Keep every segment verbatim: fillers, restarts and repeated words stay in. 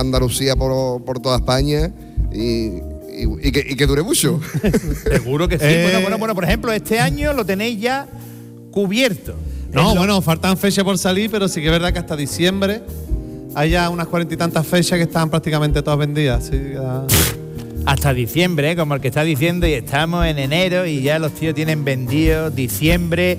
Andalucía por, por toda España y, y, y, que, y que dure mucho. Seguro que sí. Eh, Bueno, bueno, bueno, por ejemplo, este año lo tenéis ya cubierto. No, Es lo- bueno, faltan fechas por salir, pero sí que es verdad que hasta diciembre hay ya unas cuarenta y tantas fechas que están prácticamente todas vendidas. Sí, ya. Hasta diciembre, ¿eh? Como el que está diciendo, y estamos en enero y ya los tíos tienen vendido diciembre.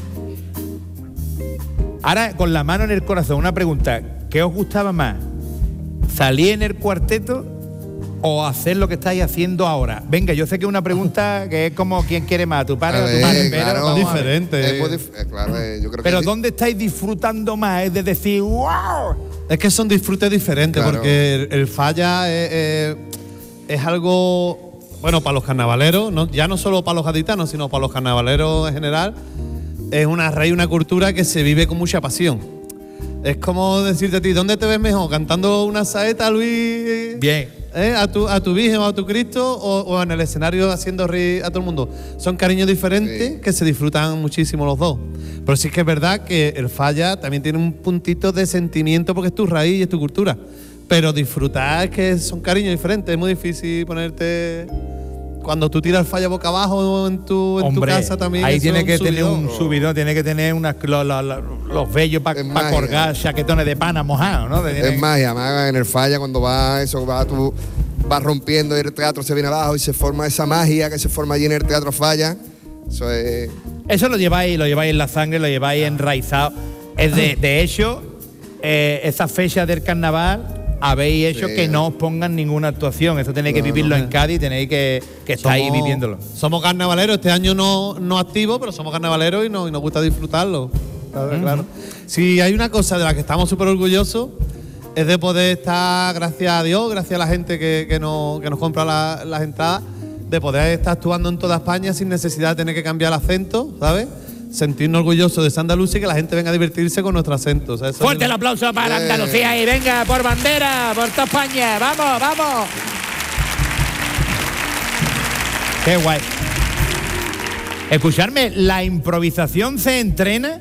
Ahora, con la mano en el corazón, una pregunta. ¿Qué os gustaba más? ¿Salir en el cuarteto o hacer lo que estáis haciendo ahora? Venga, yo sé que es una pregunta que es como ¿quién quiere más? ¿Tu padre A o tu ver, madre? Pero claro, vamos a ver. diferente. Es muy dif- eh, claro, eh, yo creo Pero que es di- ¿dónde estáis disfrutando más? Es de decir, ¡wow! Es que son disfrutes diferentes, Claro. porque el, el falla es, es- es algo, bueno, para los carnavaleros, no, ya no solo para los gaditanos, sino para los carnavaleros en general, es una raíz, una cultura que se vive con mucha pasión. Es como decirte a ti, ¿dónde te ves mejor? ¿Cantando una saeta, Luis? Bien. ¿Eh? ¿A, tu, ¿A tu Virgen o a tu Cristo? O, o en el escenario haciendo reír a todo el mundo? Son cariños diferentes Sí. que se disfrutan muchísimo los dos. Pero sí que es verdad que el falla también tiene un puntito de sentimiento porque es tu raíz y es tu cultura. Pero disfrutar es que son cariños diferentes. Es muy difícil ponerte... Cuando tú tiras el falla boca abajo en tu, en tu Hombre, casa también. ahí eso tiene es que tener subidón. un subidón, tiene que tener unas, lo- lo- lo- los vellos para Es pa magia. colgar chaquetones de pana mojados, ¿no? Tiene es que- magia, más en el falla cuando va eso, va tú vas rompiendo y el teatro se viene abajo y se forma esa magia que se forma allí en el teatro falla. Eso es. Eso lo lleváis, lo lleváis en la sangre, lo lleváis enraizado. Es de, de hecho, eh, esa fecha del carnaval habéis hecho Sí. que no os pongan ninguna actuación. Eso tenéis que No, vivirlo no. en Cádiz, tenéis que, que estar ahí Somos- viviéndolo. Somos carnavaleros, este año no, no activos, pero somos carnavaleros y, no- y nos gusta disfrutarlo. Claro, claro. Si hay una cosa de la que estamos súper orgullosos, es de poder estar, gracias a Dios, gracias a la gente que, que, nos, que nos compra la- las entradas, de poder estar actuando en toda España sin necesidad de tener que cambiar el acento, ¿sabes? Sentirnos orgullosos de San Andalucía y que la gente venga a divertirse con nuestro acento. O sea, eso Fuerte es- el aplauso para Eh. Andalucía y venga por bandera, por toda España. Vamos, vamos. Qué guay. Escucharme, ¿la improvisación se entrena?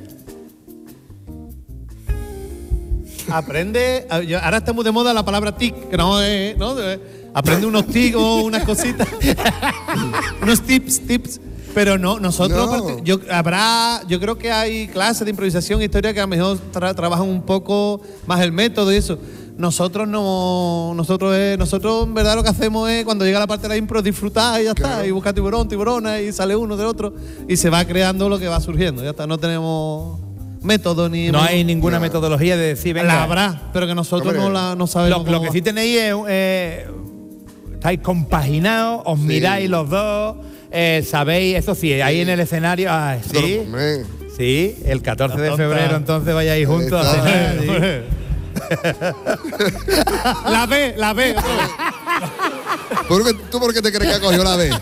Aprende, a- yo- ahora está muy de moda la palabra tic, que no es, ¿no? Eh, Aprende unos tics o unas cositas, unos tips, tips. Pero no, nosotros, No. parte- yo, habrá, yo creo que hay clases de improvisación e historia que a lo mejor tra- trabajan un poco más el método y eso. Nosotros no, nosotros es, nosotros en verdad lo que hacemos es cuando llega la parte de la impro disfrutar y ya Claro. está, y buscar tiburón, tiburona y sale uno del otro y se va creando lo que va surgiendo, ya está, no tenemos método ni No hay ninguna No. metodología de decir, venga. la habrá, pero que nosotros Hombre, no la no sabemos. Lo, cómo lo que va. sí tenéis es. eh, estáis compaginados, os Sí. miráis los dos, eh, sabéis, eso sí, ahí en el escenario. Ah, sí. Hombre, Sí, el catorce de tonta. febrero entonces vayáis juntos a Está. cenar. sí. La B, la B. otra vez. ¿por qué- ¿tú por qué te crees que ha cogido la vez?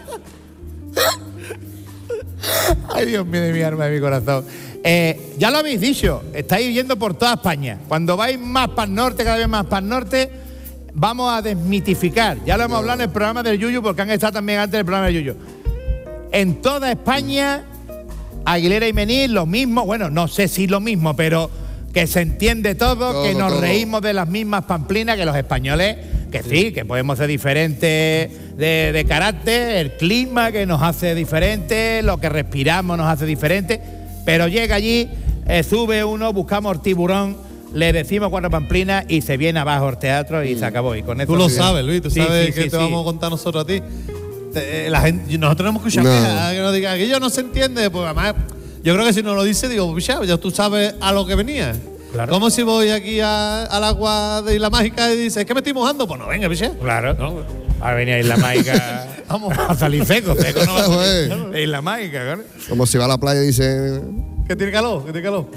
Ay, Dios mío, de mi alma, de mi corazón. Eh, ya lo habéis dicho, estáis yendo por toda España. Cuando vais más para el norte, cada vez más para el norte, vamos a desmitificar. Ya lo hemos hablado en el programa del Yuyu, porque han estado también antes del programa del Yuyu. En toda España, Aguilera y Mení, lo mismo, bueno, no sé si lo mismo, pero que se entiende todo, Todo, que nos todo. reímos de las mismas pamplinas que los españoles, que sí, que podemos ser diferentes de, de carácter, el clima que nos hace diferentes, lo que respiramos nos hace diferentes, pero llega allí, eh, sube uno, buscamos el tiburón, le decimos cuatro pamplinas y se viene abajo el teatro y se acabó. Y con eso Tú lo sí. sabes, Luis, tú Sí, sabes sí, que sí, te sí. vamos a contar nosotros a ti. Te- eh, la gente, nosotros no hemos escuchado No. quejas, que nos digan que yo no se entiende, pues además, yo creo que si nos lo dice, digo, picha, ya tú sabes a lo que venía. Claro. Como si voy aquí a- al agua de Isla Mágica y dices, ¿es que me estoy mojando? Pues no, venga, picha. Claro, ¿no? A venir a Isla Mágica. Vamos. a salir seco, seco no va a salir. Joder. De Isla Mágica, claro. Como si va a la playa y dice. Que tiene calor, que tiene calor.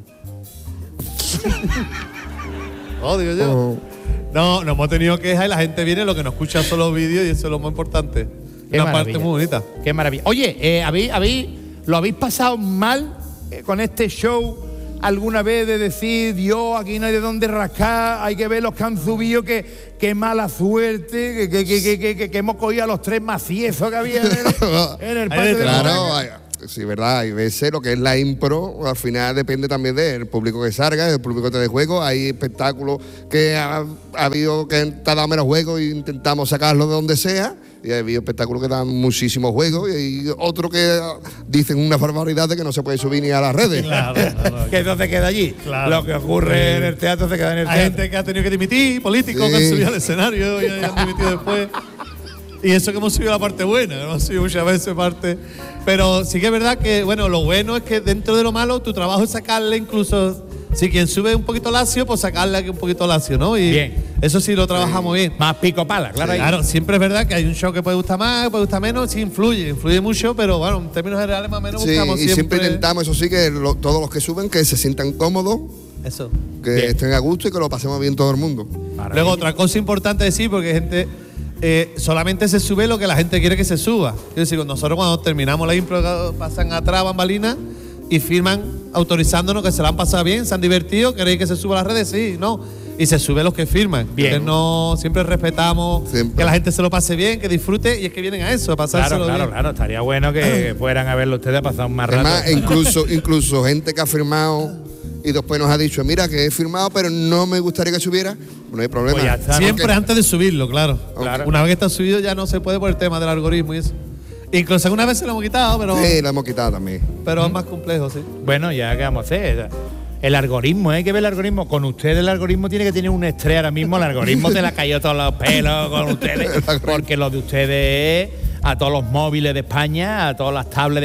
Oh, digo yo. Oh. No, no hemos tenido quejas y la gente viene, lo que nos escucha son los vídeos y eso es lo más importante. Qué Una maravilla. parte muy bonita. Qué maravilla. Oye, eh, ¿habéis, habéis, ¿lo habéis pasado mal eh, con este show alguna vez de decir, Dios, aquí no hay de dónde rascar, hay que ver los que han subido, que, qué mala suerte, que, que, que, que, que, que hemos cogido a los tres maciesos que había en el, en el Hay patio de de todo. Claro, Málaga? ay, sí, verdad, hay veces lo que es la impro, al final depende también del público que salga, del público que te dé juego. Hay espectáculos que ha, ha habido que te ha dado menos juego e intentamos sacarlo de donde sea. Y ha habido espectáculos que dan muchísimos juegos y hay otros que dicen una barbaridad de que no se puede subir ni a las redes. Claro, claro, que entonces queda allí. Claro. Lo que ocurre sí. en el teatro se queda en el teatro. Hay gente que ha tenido que dimitir, políticos sí. que han subido al escenario y han dimitido después. Y eso que hemos subido la parte buena, hemos subido muchas veces parte. Pero sí que es verdad que, bueno, lo bueno es que dentro de lo malo, tu trabajo es sacarle incluso. Si quien sube un poquito lacio, pues sacarle aquí un poquito lacio, ¿no? Y bien. Eso sí lo trabajamos sí. bien. Más pico pala, claro. Sí. Claro, siempre es verdad que hay un show que puede gustar más, puede gustar menos, sí influye, influye mucho, pero bueno, en términos generales más o menos sí, buscamos y siempre. siempre intentamos, eso sí, que lo, todos los que suben que se sientan cómodos. Eso. Que bien. estén a gusto y que lo pasemos bien todo el mundo. Maravilla. Luego, otra cosa importante decir, porque gente. Eh, solamente se sube lo que la gente quiere que se suba. Es decir, nosotros cuando terminamos la impro pasan atrás bambalinas y firman autorizándonos que se la han pasado bien, se han divertido, queréis que se suba a las redes, sí, no. Y se sube los que firman. Bien. No, siempre respetamos siempre. que la gente se lo pase bien, que disfrute, y es que vienen a eso, a pasárselo claro, claro, bien. Claro, estaría bueno que fueran a verlo ustedes a pasar más rato. Además, incluso, incluso gente que ha firmado y después nos ha dicho, mira, que he firmado, pero no me gustaría que subiera. No hay problema. Pues está, siempre porque... antes de subirlo, claro. claro. Una vez que está subido ya no se puede por el tema del algoritmo y eso. Incluso algunas veces lo hemos quitado, pero... Sí, lo hemos quitado también. Pero ¿Mm? es más complejo, sí. Bueno, ya, ¿qué vamos a hacer? El algoritmo, hay que ver el algoritmo. Con ustedes el algoritmo tiene que tener un estrés ahora mismo. El algoritmo te la cayó todos los pelos con ustedes. Porque lo de ustedes es a todos los móviles de España, a todas las tablets de